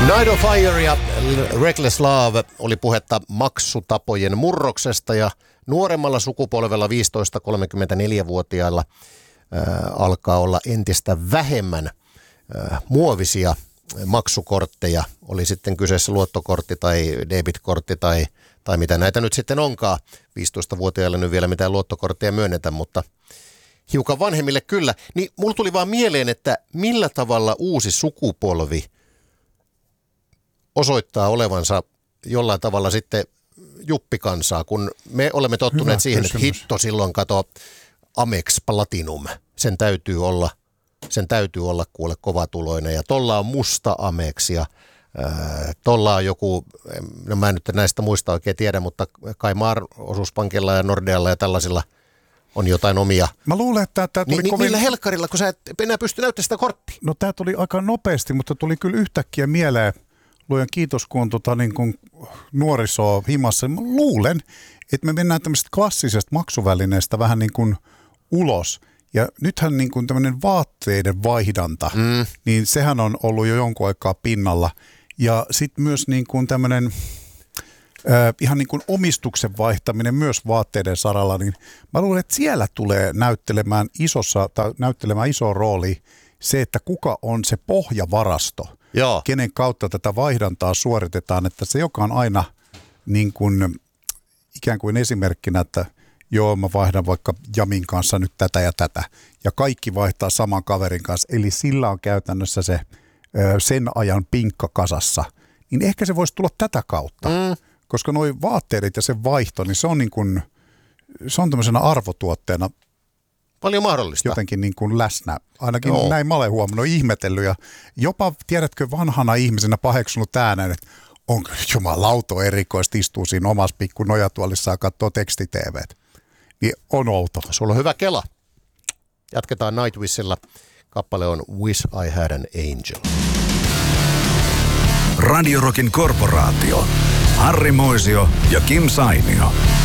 Night of Fire ja Reckless Love oli puhetta maksutapojen murroksesta ja nuoremmalla sukupolvella 15-34-vuotiailla alkaa olla entistä vähemmän muovisia maksukortteja. Oli sitten kyseessä luottokortti tai debitkortti tai mitä näitä nyt sitten onkaan. 15-vuotiaille nyt vielä mitään luottokortteja myönnetä, mutta hiukan vanhemmille kyllä. Niin mulla tuli vaan mieleen, että millä tavalla uusi sukupolvi osoittaa olevansa jollain tavalla sitten juppikansaa, kun me olemme tottuneet siihen, että hitto silloin kato Amex Platinum. Sen täytyy olla kuule kovatuloinen ja tolla on musta Amex ja tolla on joku, no mä en nyt näistä muista oikein tiedä, mutta kai Osuuspankilla ja Nordealla ja tällaisilla on jotain omia. Mä luulen, että tämä tuli kovin... Millä helkkarilla, kun sä et enää pysty näyttämään sitä korttia? No tämä tuli aika nopeasti, mutta tuli kyllä yhtäkkiä mieleen, luojan kiitos, kun on niin kuin nuorisoa himassa. Mä luulen, että me mennään tämmöisestä klassisesta maksuvälineestä vähän niin kuin ulos. Ja nythän niin kuin tämmöinen vaatteiden vaihdanta, niin sehän on ollut jo jonkun aikaa pinnalla. Ja sitten myös niin kuin tämmöinen ihan niin kuin omistuksen vaihtaminen myös vaatteiden saralla, niin mä luulen, että siellä tulee näyttelemään iso rooli se, että kuka on se pohjavarasto. Joo. Kenen kautta tätä vaihdantaa suoritetaan, että se joka on aina niin kuin, ikään kuin esimerkkinä, että joo, mä vaihdan vaikka Jamin kanssa nyt tätä ja tätä, ja kaikki vaihtaa saman kaverin kanssa, eli sillä on käytännössä se sen ajan pinkka kasassa, niin ehkä se voisi tulla tätä kautta, koska nuo vaatteet ja se vaihto, niin se on niin kuin, se on tämmöisenä arvotuotteena paljon mahdollista. Jotenkin niin kuin läsnä. Ainakin näin mä olen huomannut, ihmetellyt ja jopa, tiedätkö, vanhana ihmisenä paheksunut ääneen, että onko jumalauto erikoista, istuu siinä omassa pikku nojatuolissaan ja katsoo teksti-tv:t. Niin on outo. Sulla on hyvä kela. Jatketaan Nightwishilla. Kappale on Wish I Had an Angel. Radio Rockin korporaatio. Harri Moisio ja Kim Sainio.